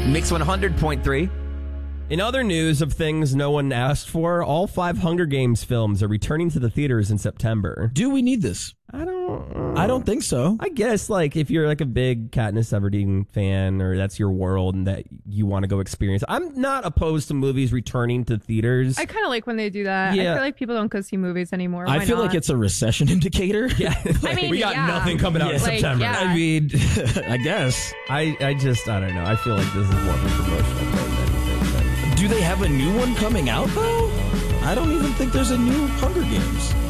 Mix 100.3. In other news of things no one asked for, all 5 Hunger Games films are returning to the theaters in September. Do we need this? I don't think so. I guess, like, if you're like a big Katniss Everdeen fan or that's your world and that you want to go experience, I'm not opposed to movies returning to theaters. I kind of like when they do that. Yeah. I feel like people don't go see movies anymore. I Why feel not? like it's a recession indicator. Yeah, I mean, we got yeah. nothing coming out in Like, September. yeah. I mean, I guess. I don't know. I feel like this is more of a promotional thing than anything. Do they have a new one coming out, though? I don't even think there's a new Hunger Games.